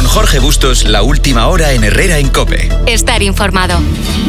Jorge Bustos, la última hora en Herrera en COPE. Estar informado.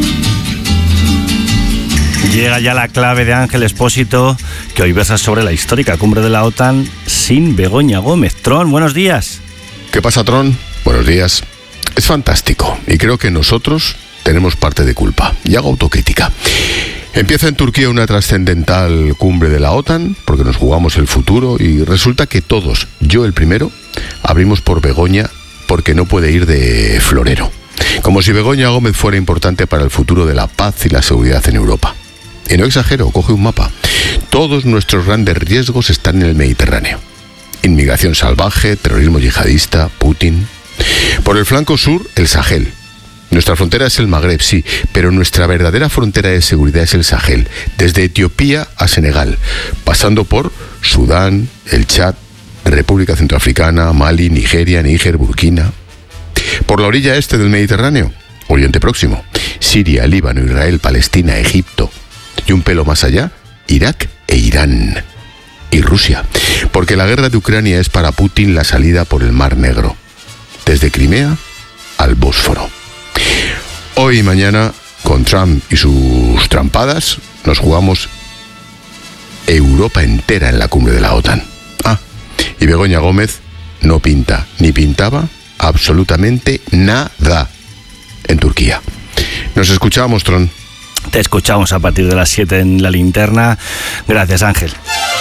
Llega ya la clave de Ángel Expósito, que hoy versa sobre la histórica cumbre de la OTAN sin Begoña Gómez. Tron, buenos días. ¿Qué pasa, Tron? Buenos días. Es fantástico y creo que nosotros tenemos parte de culpa. Y hago autocrítica. Empieza en Turquía una trascendental cumbre de la OTAN, porque nos jugamos el futuro, y resulta que todos, yo el primero, abrimos por Begoña porque no puede ir de florero. Como si Begoña Gómez fuera importante para el futuro de la paz y la seguridad en Europa. Y no exagero, coge un mapa. Todos nuestros grandes riesgos están en el Mediterráneo. Inmigración salvaje, terrorismo yihadista, Putin. Por el flanco sur, el Sahel. Nuestra frontera es el Magreb, sí, pero nuestra verdadera frontera de seguridad es el Sahel, desde Etiopía a Senegal, pasando por Sudán, el Chad, República Centroafricana, Mali, Nigeria, Níger, Burkina. Por la orilla este del Mediterráneo, Oriente Próximo, Siria, Líbano, Israel, Palestina, Egipto. Y un pelo más allá, Irak e Irán. Y Rusia, porque la guerra de Ucrania es para Putin la salida por el Mar Negro, desde Crimea al Bósforo. Hoy y mañana, con Trump y sus trampadas, nos jugamos Europa entera en la cumbre de la OTAN. Y Begoña Gómez no pinta, ni pintaba absolutamente nada en Turquía. Nos escuchamos, Tron. Te escuchamos a partir de las 7 en La Linterna. Gracias, Ángel.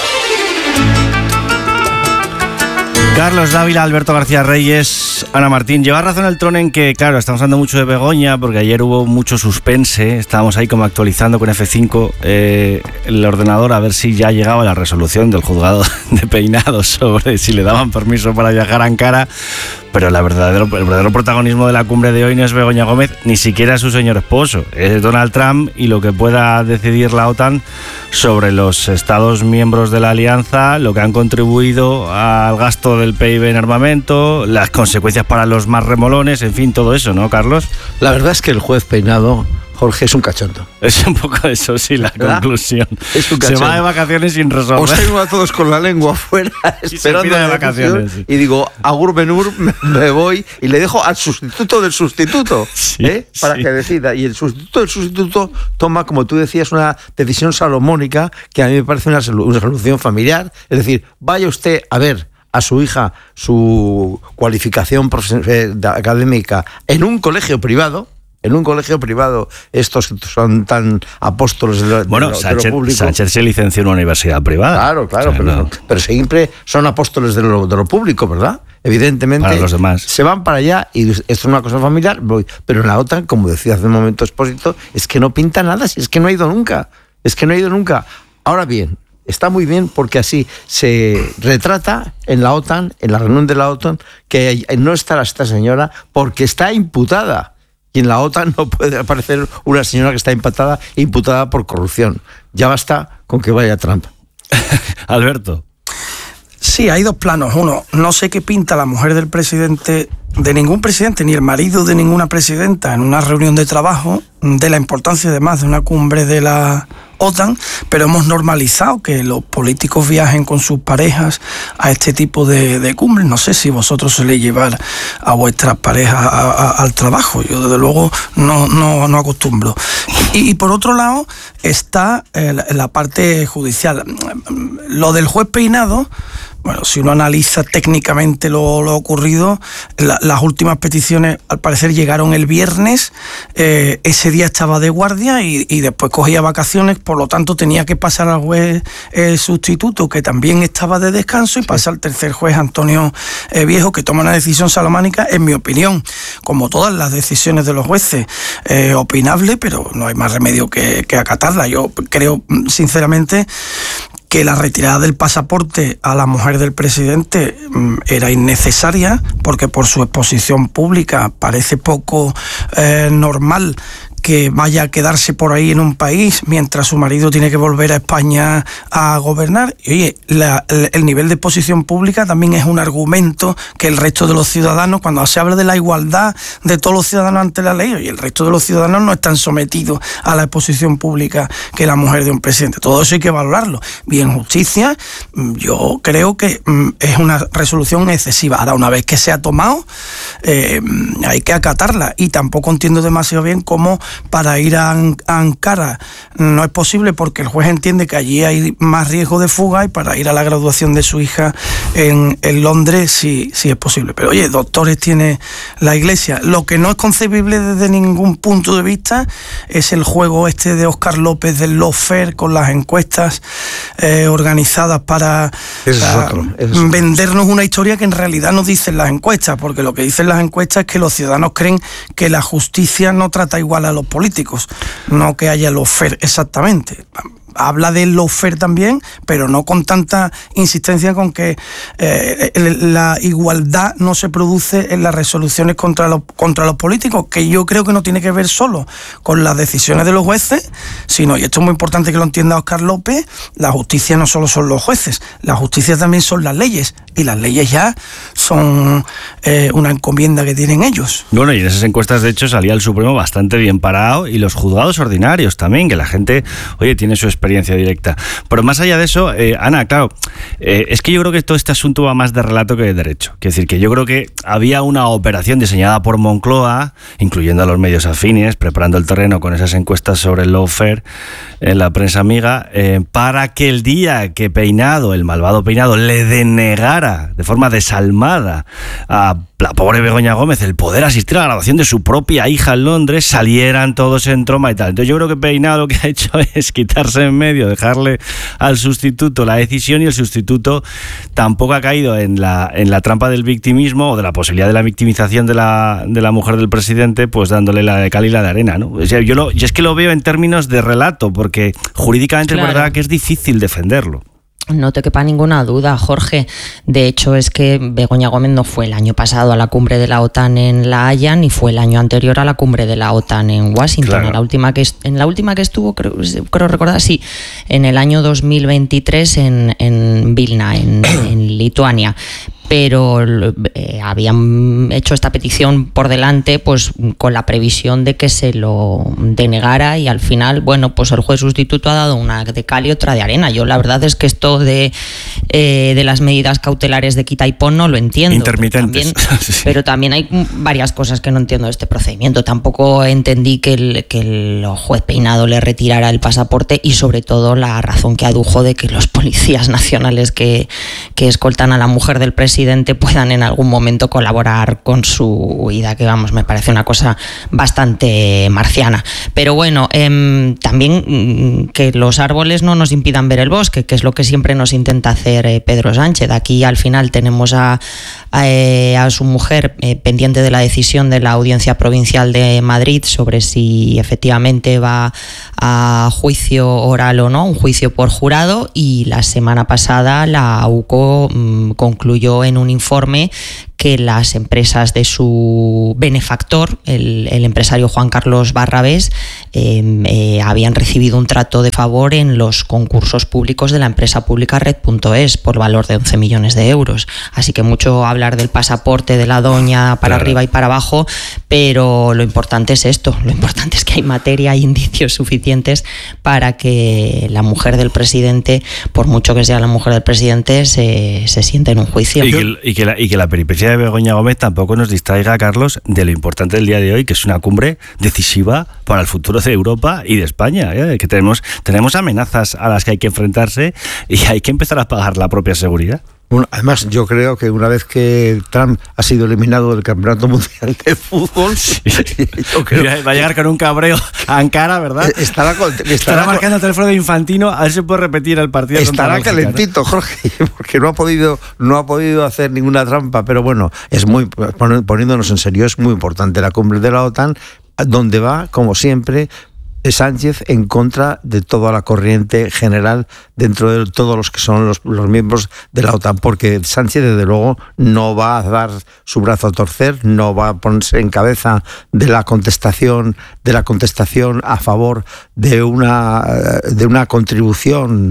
Carlos Dávila, Alberto García Reyes, Ana Martín. Lleva razón el Tron en que, claro, estamos hablando mucho de Begoña porque ayer hubo mucho suspense. Estábamos ahí como actualizando con F5 el ordenador a ver si ya llegaba la resolución del juzgado de Peinados sobre si le daban permiso para viajar a Ankara. Pero el verdadero protagonismo de la cumbre de hoy no es Begoña Gómez, ni siquiera su señor esposo. Es Donald Trump y lo que pueda decidir la OTAN sobre los Estados miembros de la alianza, lo que han contribuido al gasto del PIB en armamento, las consecuencias para los más remolones, en fin, todo eso, ¿no, Carlos? La verdad es que el juez Peinado, Jorge, es un cachondo. Es un poco eso, sí, la ¿verdad? Conclusión. Es un cachondo. Se va de vacaciones sin resolver. Os tengo a todos con la lengua afuera esperando de vacaciones. Sí. Y digo, agur benur, me voy y le dejo al sustituto del sustituto, sí, para sí. que decida. Y el sustituto del sustituto toma, como tú decías, una decisión salomónica que a mí me parece una solución familiar. Es decir, vaya usted a ver a su hija su cualificación académica en un colegio privado. En un colegio privado, estos que son tan apóstoles de lo público. Sánchez se licenció en una universidad privada. Claro, o sea, pero siempre son apóstoles de lo público, ¿verdad? Evidentemente. Para los demás. Se van para allá y esto es una cosa familiar, pero en la OTAN, como decía hace un momento Expósito, es que no pinta nada, si es que no ha ido nunca. Ahora bien, está muy bien porque así se retrata en la OTAN, en la reunión de la OTAN, que no estará esta señora porque está imputada. Y en la OTAN no puede aparecer una señora que está imputada por corrupción. Ya basta con que vaya Trump. Alberto. Sí, hay dos planos. Uno, no sé qué pinta la mujer del presidente, de ningún presidente, ni el marido de ninguna presidenta, en una reunión de trabajo, de la importancia además de una cumbre de la OTAN, pero hemos normalizado que los políticos viajen con sus parejas a este tipo de cumbres. No sé si vosotros soléis llevar a vuestras parejas al trabajo. Yo desde luego no acostumbro. Y por otro lado está la parte judicial. Lo del juez Peinado, bueno, si uno analiza técnicamente lo ocurrido, las últimas peticiones al parecer llegaron el viernes, ese día estaba de guardia y después cogía vacaciones, por lo tanto tenía que pasar al juez sustituto, que también estaba de descanso, y pasa al tercer juez, Antonio Viejo, que toma una decisión salomónica, en mi opinión, como todas las decisiones de los jueces, opinable, pero no hay más remedio que acatarla. Yo creo, sinceramente, que la retirada del pasaporte a la mujer del presidente era innecesaria, porque por su exposición pública parece poco normal que vaya a quedarse por ahí en un país mientras su marido tiene que volver a España a gobernar. Y oye, el nivel de exposición pública también es un argumento que el resto de los ciudadanos, cuando se habla de la igualdad de todos los ciudadanos ante la ley, oye, el resto de los ciudadanos no están sometidos a la exposición pública que la mujer de un presidente. Todo eso hay que valorarlo. Y en justicia, yo creo que es una resolución excesiva. Ahora, una vez que se ha tomado, hay que acatarla. Y tampoco entiendo demasiado bien cómo para ir a Ankara no es posible, porque el juez entiende que allí hay más riesgo de fuga, y para ir a la graduación de su hija en Londres sí es posible. Pero oye, doctores tiene la Iglesia. Lo que no es concebible desde ningún punto de vista es el juego este de Óscar López del lawfare con las encuestas organizadas para vendernos una historia que en realidad no dicen las encuestas, porque lo que dicen las encuestas es que los ciudadanos creen que la justicia no trata igual a los políticos, no que haya lawfare exactamente. Habla del lawfare también, pero no con tanta insistencia con que la igualdad no se produce en las resoluciones contra los políticos, que yo creo que no tiene que ver solo con las decisiones de los jueces, sino, y esto es muy importante que lo entienda Óscar López, la justicia no solo son los jueces, la justicia también son las leyes, y las leyes ya son una encomienda que tienen ellos. Bueno, y en esas encuestas, de hecho, salía el Supremo bastante bien parado, y los juzgados ordinarios también, que la gente, oye, tiene su experiencia directa. Pero más allá de eso, Ana, claro, es que yo creo que todo este asunto va más de relato que de derecho. Quiero decir que yo creo que había una operación diseñada por Moncloa, incluyendo a los medios afines, preparando el terreno con esas encuestas sobre el lawfare en la prensa amiga, para que el día que Peinado, el malvado Peinado, le denegara de forma desalmada a la pobre Begoña Gómez el poder asistir a la graduación de su propia hija en Londres, salieran todos en tromba y tal. Entonces yo creo que Peinado lo que ha hecho es quitarse en medio, dejarle al sustituto la decisión, y el sustituto tampoco ha caído en la trampa del victimismo o de la posibilidad de la victimización de la mujer del presidente, pues dándole la de cal y la de arena, ¿no? O sea, yo es que lo veo en términos de relato, porque jurídicamente es verdad que es difícil defenderlo. No te quepa ninguna duda, Jorge. De hecho, es que Begoña Gómez no fue el año pasado a la cumbre de la OTAN en La Haya, ni fue el año anterior a la cumbre de la OTAN en Washington. Claro. En la última que estuvo, creo recordar, sí, en el año 2023 en Vilna, en Lituania. Pero habían hecho esta petición por delante, pues con la previsión de que se lo denegara, y al final, bueno, pues el juez sustituto ha dado una de cal y otra de arena. Yo la verdad es que esto de las medidas cautelares de quita y pon no lo entiendo. Intermitentes. Pero también hay varias cosas que no entiendo de este procedimiento. Tampoco entendí que el juez Peinado le retirara el pasaporte, y sobre todo la razón que adujo de que los policías nacionales que escoltan a la mujer del presidente puedan en algún momento colaborar con su huida, que vamos, me parece una cosa bastante marciana. Pero bueno, también que los árboles no nos impidan ver el bosque, que es lo que siempre nos intenta hacer Pedro Sánchez. Aquí al final tenemos a su mujer pendiente de la decisión de la Audiencia Provincial de Madrid sobre si efectivamente va a juicio oral o no, un juicio por jurado, y la semana pasada la AUCO concluyó en un informe que las empresas de su benefactor, el empresario Juan Carlos Barrabés, habían recibido un trato de favor en los concursos públicos de la empresa pública Red.es por valor de 11 millones de euros. Así que mucho hablar del pasaporte de la doña para arriba y para abajo, pero lo importante es esto, lo importante es que hay materia, hay indicios suficientes para que la mujer del presidente, por mucho que sea la mujer del presidente, se siente en un juicio. Y que la peripecia de Begoña Gómez tampoco nos distraiga, Carlos, de lo importante del día de hoy, que es una cumbre decisiva para el futuro de Europa y de España, que tenemos amenazas a las que hay que enfrentarse, y hay que empezar a pagar la propia seguridad. Bueno, además, yo creo que una vez que Trump ha sido eliminado del Campeonato Mundial de Fútbol, yo creo va a llegar con un cabreo a Ankara, ¿verdad? Estará marcando el teléfono de Infantino a ver si puede repetir el partido. Estará calentito, ¿no? Jorge, porque no ha podido hacer ninguna trampa. Pero bueno, poniéndonos en serio, es muy importante la cumbre de la OTAN, donde va, como siempre, Sánchez en contra de toda la corriente general dentro de todos los que son los miembros de la OTAN, porque Sánchez desde luego no va a dar su brazo a torcer, no va a ponerse en cabeza de la contestación a favor de una contribución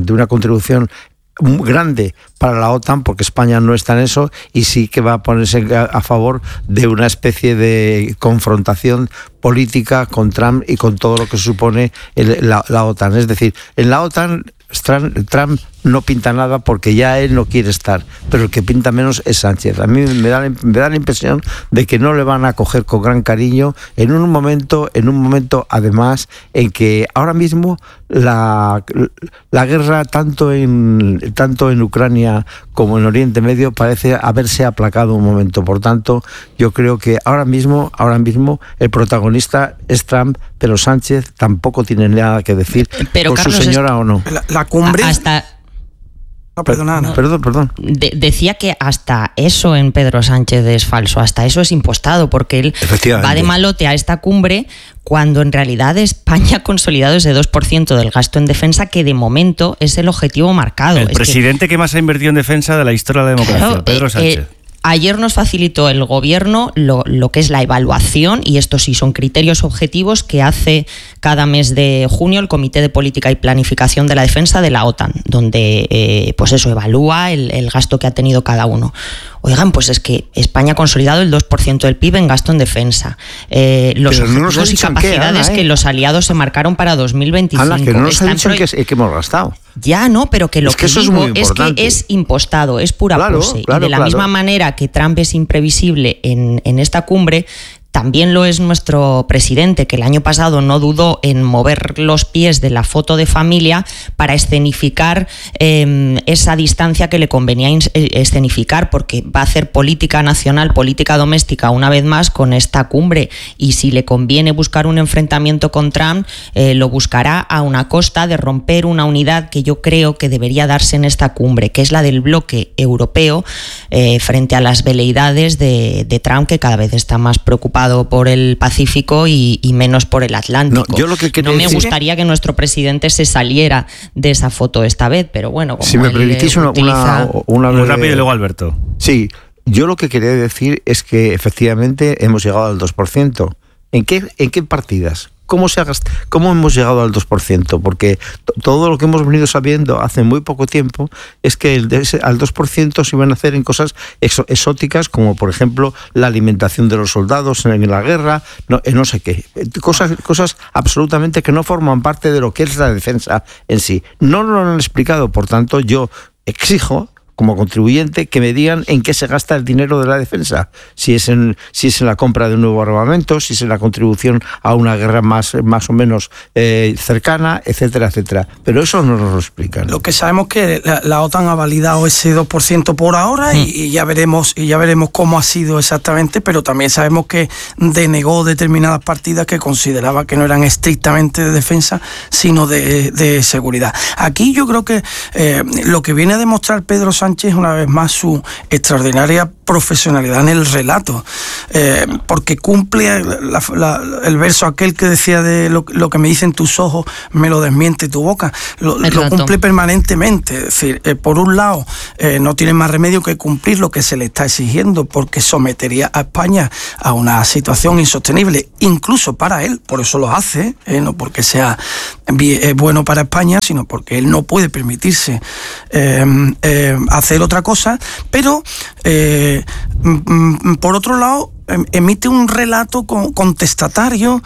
muy grande para la OTAN, porque España no está en eso, y sí que va a ponerse a favor de una especie de confrontación política con Trump y con todo lo que supone la OTAN. Es decir, en la OTAN Trump no pinta nada porque ya él no quiere estar, pero el que pinta menos es Sánchez. A mí me da la impresión de que no le van a acoger con gran cariño en un momento además en que ahora mismo la guerra tanto en Ucrania como en Oriente Medio parece haberse aplacado un momento. Por tanto, yo creo que ahora mismo el protagonista es Trump, pero Sánchez tampoco tiene nada que decir pero por Carlos, su señora o no. La cumbre... No, perdona, Ana. Perdón. Decía que hasta eso en Pedro Sánchez es falso, hasta eso es impostado, porque él va de malote a esta cumbre cuando en realidad España ha consolidado ese 2% del gasto en defensa, que de momento es el objetivo marcado. El presidente que más ha invertido en defensa de la historia de la democracia, claro, Pedro Sánchez. Ayer nos facilitó el gobierno lo que es la evaluación, y estos sí son criterios objetivos que hace cada mes de junio el Comité de Política y Planificación de la Defensa de la OTAN, donde pues eso evalúa el gasto que ha tenido cada uno. Oigan, pues es que España ha consolidado el 2% del PIB en gasto en defensa. Los objetivos y capacidades que los aliados se marcaron para 2025. Ana, que no nos ha dicho que hemos gastado. Ya, no, pero que lo que digo es que es impostado, es pura pose. Y de la misma manera que Trump es imprevisible en esta cumbre, también lo es nuestro presidente, que el año pasado no dudó en mover los pies de la foto de familia para escenificar esa distancia que le convenía escenificar, porque va a hacer política nacional, política doméstica una vez más con esta cumbre, y si le conviene buscar un enfrentamiento con Trump, lo buscará a una costa de romper una unidad que yo creo que debería darse en esta cumbre, que es la del bloque europeo frente a las veleidades de Trump, que cada vez está más preocupado por el Pacífico y menos por el Atlántico. No me gustaría que nuestro presidente se saliera de esa foto esta vez, pero bueno, como si me permitís una muy rápido y luego Alberto. Sí, yo lo que quería decir es que efectivamente hemos llegado al 2%. ¿En qué partidas? ¿Cómo hemos llegado al 2%? Porque todo lo que hemos venido sabiendo hace muy poco tiempo es que al 2% se iban a hacer en cosas exóticas, como por ejemplo la alimentación de los soldados en la guerra, no sé qué. Cosas absolutamente que no forman parte de lo que es la defensa en sí. No lo han explicado, por tanto yo exijo, como contribuyente, que me digan en qué se gasta el dinero de la defensa. Si es en la compra de un nuevo armamento, si es en la contribución a una guerra más o menos cercana, etcétera, etcétera. Pero eso no nos lo explican. Lo que sabemos es que la OTAN ha validado ese 2% por ahora y ya veremos cómo ha sido exactamente, pero también sabemos que denegó determinadas partidas que consideraba que no eran estrictamente de defensa, sino de seguridad. Aquí yo creo que lo que viene a demostrar Pedro Sánchez una vez más su extraordinaria profesionalidad en el relato, porque cumple el verso aquel que decía de lo que me dicen tus ojos me lo desmiente tu boca, lo cumple permanentemente. Es decir, por un lado no tiene más remedio que cumplir lo que se le está exigiendo, porque sometería a España a una situación insostenible, incluso para él, por eso lo hace, no porque sea bueno para España, sino porque él no puede permitirse hacer otra cosa, pero por otro lado emite un relato contestatario,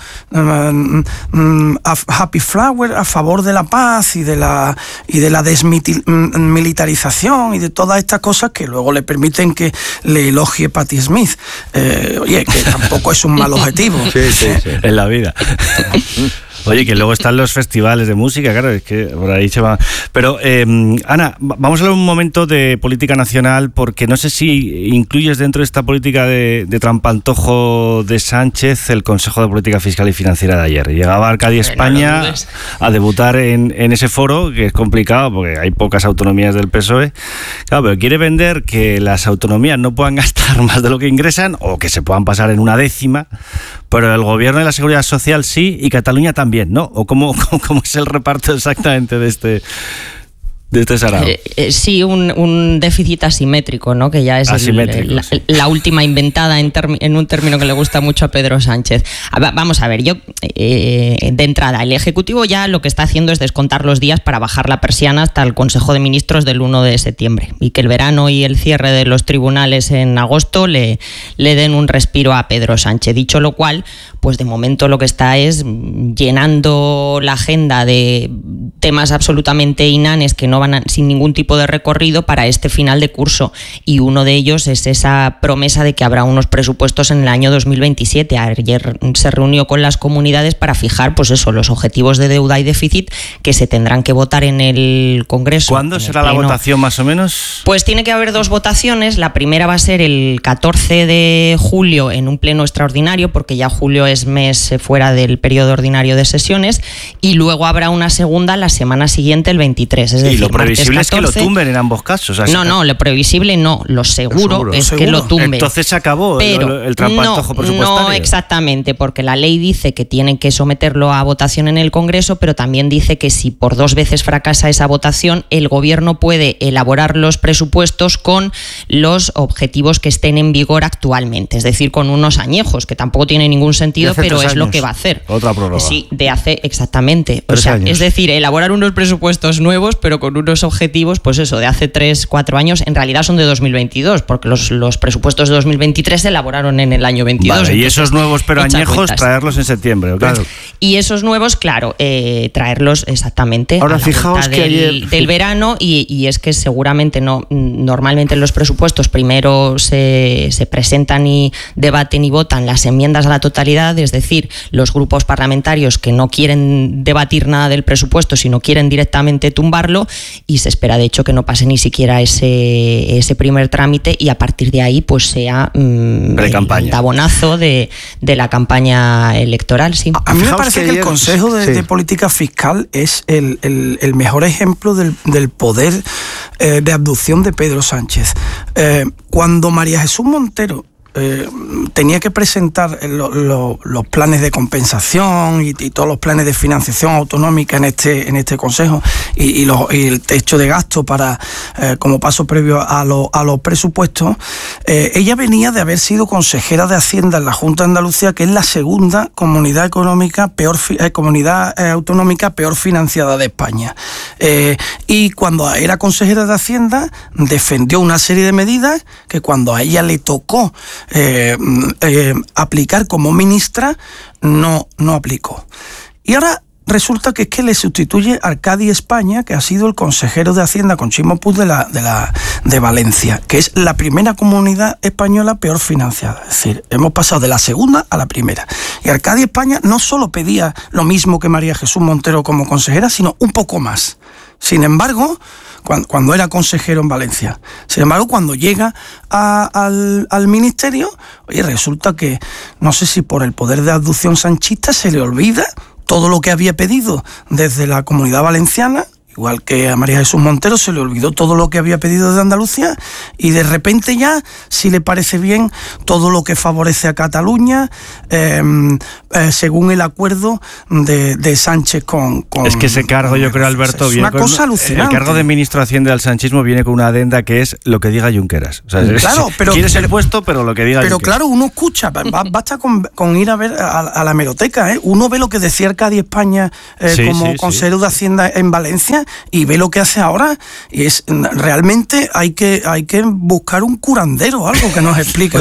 happy flower, a favor de la paz y de la desmilitarización y de todas estas cosas que luego le permiten que le elogie Patti Smith. Oye, que tampoco es un mal objetivo. Sí. En la vida. Oye, que luego están los festivales de música, claro, es que por ahí se va. Pero, Ana, vamos a hablar un momento de política nacional, porque no sé si incluyes dentro de esta política de trampantojo de Sánchez el Consejo de Política Fiscal y Financiera de ayer. Llegaba Arcadia España a debutar en ese foro, que es complicado porque hay pocas autonomías del PSOE. Claro, pero quiere vender que las autonomías no puedan gastar más de lo que ingresan o que se puedan pasar en una décima, pero el gobierno de la Seguridad Social sí y Cataluña también, ¿no? ¿O cómo es el reparto exactamente de este sarao? Sí, un déficit asimétrico, ¿no? Que ya es la última inventada en un término que le gusta mucho a Pedro Sánchez. Vamos a ver, yo de entrada, el Ejecutivo ya lo que está haciendo es descontar los días para bajar la persiana hasta el Consejo de Ministros del 1 de septiembre y que el verano y el cierre de los tribunales en agosto le den un respiro a Pedro Sánchez. Dicho lo cual, pues de momento lo que está es llenando la agenda de temas absolutamente inanes que no van sin ningún tipo de recorrido para este final de curso, y uno de ellos es esa promesa de que habrá unos presupuestos en el año 2027. Ayer se reunió con las comunidades para fijar, pues eso, los objetivos de deuda y déficit que se tendrán que votar en el Congreso. ¿Cuándo será la votación más o menos? Pues tiene que haber 2 votaciones. La primera va a ser el 14 de julio en un pleno extraordinario, porque ya julio es mes fuera del periodo ordinario de sesiones, y luego habrá una segunda la semana siguiente, el 23, es decir, lo previsible es que lo tumben en ambos casos. O sea, no, lo previsible no, lo seguro es que lo tumben. Entonces se acabó el trampantojo presupuestario. No exactamente, porque la ley dice que tienen que someterlo a votación en el Congreso, pero también dice que si por 2 veces fracasa esa votación, el Gobierno puede elaborar los presupuestos con los objetivos que estén en vigor actualmente, es decir, con unos añejos, que tampoco tiene ningún sentido, pero es lo que va a hacer. Otra prórroga. Sí, exactamente. O sea, es decir, elaborar unos presupuestos nuevos, pero con unos objetivos, pues eso, de hace 3-4 años, en realidad son de 2022, porque los presupuestos de 2023 se elaboraron en el año 22. Vale, y esos nuevos pero añejos, traerlos en septiembre, claro. Y esos nuevos, claro, traerlos exactamente ahora, a la fijaos que del verano, y es que seguramente normalmente los presupuestos primero se presentan y debaten y votan las enmiendas a la totalidad, es decir, los grupos parlamentarios que no quieren debatir nada del presupuesto, sino quieren directamente tumbarlo, y se espera de hecho que no pase ni siquiera ese primer trámite, y a partir de ahí pues sea el tabonazo de la campaña electoral. Sí. A mí me parece que el Consejo de Política Fiscal es el mejor ejemplo del poder de abducción de Pedro Sánchez. Cuando María Jesús Montero tenía que presentar los planes de compensación y todos los planes de financiación autonómica en este Consejo y el techo de gasto para como paso previo a los presupuestos. Ella venía de haber sido consejera de Hacienda en la Junta de Andalucía, que es la segunda comunidad autonómica peor financiada de España, y cuando era consejera de Hacienda defendió una serie de medidas que cuando a ella le tocó aplicar como ministra no aplicó. Y ahora resulta que es que le sustituye Arcadi España, que ha sido el consejero de Hacienda con Chimo Puig de Valencia, que es la primera comunidad española peor financiada. Es decir, hemos pasado de la segunda a la primera. Y Arcadi España no solo pedía lo mismo que María Jesús Montero como consejera, sino un poco más. Sin embargo, cuando era consejero en Valencia. Sin embargo, cuando llega al ministerio, oye, resulta que, no sé si por el poder de abducción sanchista, se le olvida todo lo que había pedido desde la Comunidad Valenciana, igual que a María Jesús Montero se le olvidó todo lo que había pedido desde Andalucía, y de repente ya, si le parece bien, todo lo que favorece a Cataluña, según el acuerdo de Sánchez con... Es que ese cargo, yo creo, Alberto, es una cosa alucinante. El cargo de ministro de Hacienda del sanchismo viene con una adenda que es lo que diga Junqueras. O sea, claro, pero quieres el puesto, pero lo que diga Pero Junqueras. claro, uno escucha, basta con ir a ver a la hemeroteca, ¿eh? Uno ve lo que decía Arcadi España como consejero de Hacienda en Valencia, y ve lo que hace ahora, y es realmente hay que buscar un curandero, algo que nos explique.